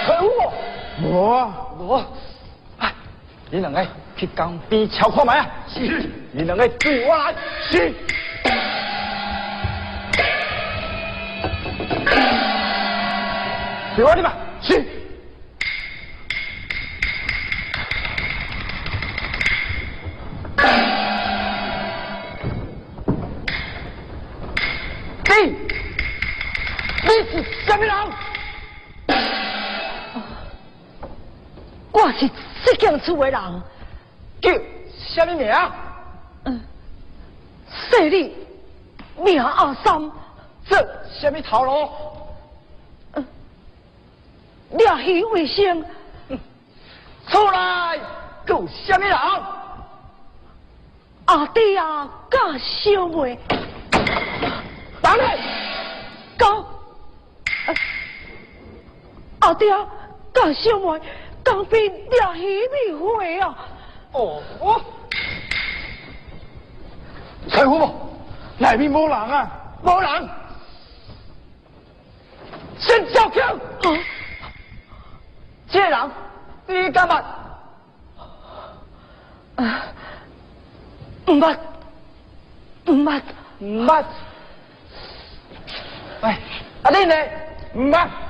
可恶！我，哎，你两个去江边瞧看卖啊！是，你两个跟我来。是。给我的吧。是。你是什么人？ 我是这间厝的人， 叫什么名？ 姓李，名阿三， 这什么头路？ 掠鱼为生。 出来，有什么人？ 阿弟啊，甲小妹， 打来， 讲，阿弟啊，甲小妹，江边掠鱼迷会啊。 哦，财富不？内面无人啊，无人。先叫叫。这人，你干嘛？ 唔捌。 哎，啊你呢？唔捌。